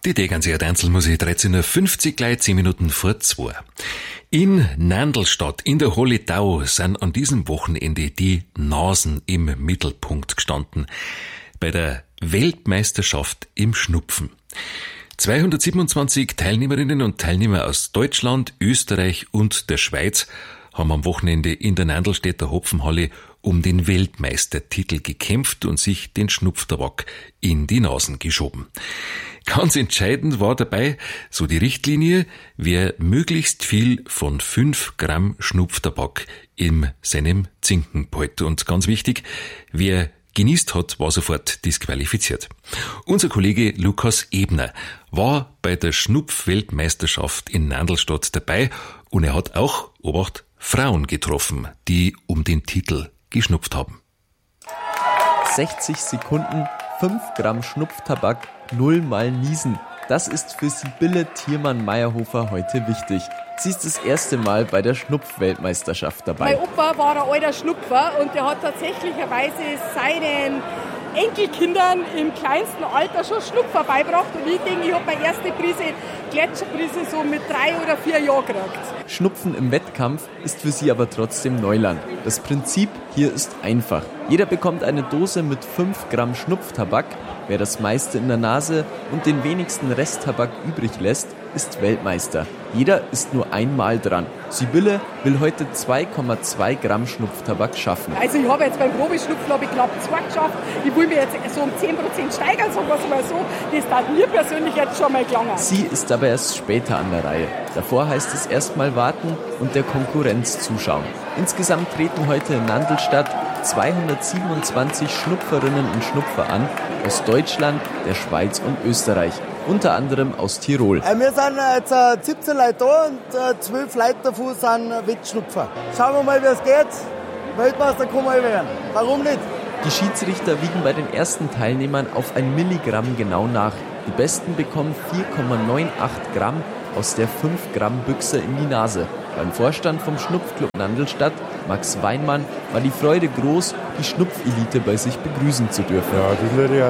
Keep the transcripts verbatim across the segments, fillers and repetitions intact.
Die Degernseer Tanzelmusik dreizehn Uhr fünfzig, gleich zehn Minuten vor zwei. In Nandlstadt in der Holledau sind an diesem Wochenende die Nasen im Mittelpunkt gestanden. Bei der Weltmeisterschaft im Schnupfen. zweihundertsiebenundzwanzig Teilnehmerinnen und Teilnehmer aus Deutschland, Österreich und der Schweiz haben am Wochenende in der Nandlstädter Hopfenhalle um den Weltmeistertitel gekämpft und sich den Schnupftabak in die Nasen geschoben. Ganz entscheidend war dabei, so die Richtlinie, wer möglichst viel von fünf Gramm Schnupftabak in seinem Zinken behält. Und ganz wichtig, wer genießt hat, war sofort disqualifiziert. Unser Kollege Lukas Ebner war bei der Schnupf-Weltmeisterschaft in Nandlstadt dabei und er hat auch, Obacht, Frauen getroffen, die um den Titel geschnupft haben. sechzig Sekunden, fünf Gramm Schnupftabak, null mal niesen. Das ist für Sibylle Thiermann-Meyerhofer heute wichtig. Sie ist das erste Mal bei der Schnupf-Weltmeisterschaft dabei. Mein Opa war ein alter Schnupfer und der hat tatsächlicherweise seinen Enkelkindern im kleinsten Alter schon Schnupfer beigebracht. Und ich denke, ich habe meine erste Prise Gletscherprise so mit drei oder vier Jahren gekriegt. Schnupfen im Wettkampf ist für sie aber trotzdem Neuland. Das Prinzip hier ist einfach. Jeder bekommt eine Dose mit fünf Gramm Schnupftabak. Wer das meiste in der Nase und den wenigsten Resttabak übrig lässt, ist Weltmeister. Jeder ist nur einmal dran. Sibylle will heute zwei Komma zwei Gramm Schnupftabak schaffen. Also ich habe jetzt beim Probeschnupfen habe ich knapp zwei geschafft. Ich will mir jetzt so um zehn Prozent steigern, sagen wir es mal so. Das hat mir persönlich jetzt schon mal gelangen. Sie ist aber erst später an der Reihe. Davor heißt es erstmal warten und der Konkurrenz zuschauen. Insgesamt treten heute in Nandlstadt zweihundertsiebenundzwanzig Schnupferinnen und Schnupfer an, aus Deutschland, der Schweiz und Österreich. Unter anderem aus Tirol. Wir sind jetzt siebzehn Leute da und zwölf Leute davon sind Wettschnupfer. Schauen wir mal, wie es geht. Weltmeister kann man werden. Warum nicht? Die Schiedsrichter wiegen bei den ersten Teilnehmern auf ein Milligramm genau nach. Die Besten bekommen vier Komma achtundneunzig Gramm aus der fünf Gramm Büchse in die Nase. Beim Vorstand vom Schnupfclub Nandlstadt, Max Weinmann, war die Freude groß, die Schnupfelite bei sich begrüßen zu dürfen. Ja, das ist natürlich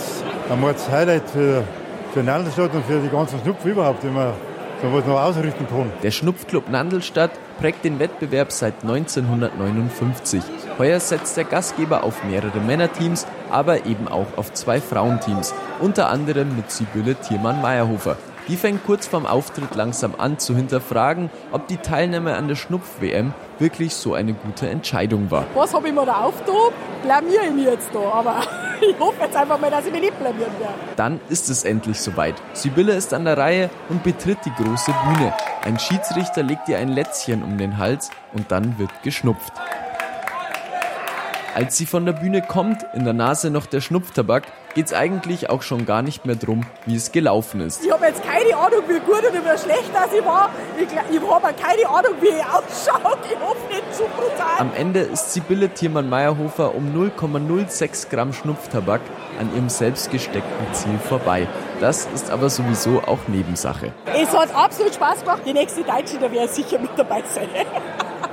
ein Mords-Highlight für, für Nandlstadt und für die ganzen Schnupfen überhaupt, wenn man so was noch ausrichten kann. Der Schnupfclub Nandlstadt prägt den Wettbewerb seit neunzehnhundertneunundfünfzig. Heuer setzt der Gastgeber auf mehrere Männerteams, aber eben auch auf zwei Frauenteams, unter anderem mit Sibylle Thiermann-Meyerhofer. Die fängt kurz vorm Auftritt langsam an zu hinterfragen, ob die Teilnahme an der Schnupf-W M wirklich so eine gute Entscheidung war. Was habe ich mir da aufgetan? Blamiere ich mich jetzt da, aber ich hoffe jetzt einfach mal, dass ich mich nicht blamieren werde. Dann ist es endlich soweit. Sibylle ist an der Reihe und betritt die große Bühne. Ein Schiedsrichter legt ihr ein Lätzchen um den Hals und dann wird geschnupft. Als sie von der Bühne kommt, in der Nase noch der Schnupftabak, geht's eigentlich auch schon gar nicht mehr drum, wie es gelaufen ist. Ich habe jetzt keine Ahnung, wie gut oder wie schlecht das ich war. Ich, ich habe keine Ahnung, wie ich ausschaue. Ich hoffe nicht zu brutal. Am Ende ist Sibylle Thiermann-Meyerhofer um null Komma null sechs Gramm Schnupftabak an ihrem selbst gesteckten Ziel vorbei. Das ist aber sowieso auch Nebensache. Es hat absolut Spaß gemacht. Die nächste Deutsche, da werde ich sicher mit dabei sein.